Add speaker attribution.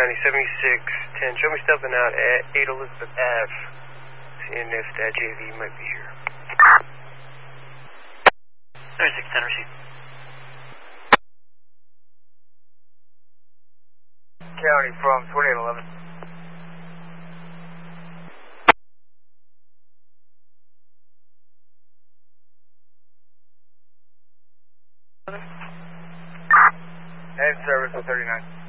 Speaker 1: County 7610. Show me stepping out at 8 Elizabeth Ave. Seeing if that JV might be here.
Speaker 2: 3610 receive.
Speaker 3: County from 2811. And service of 39.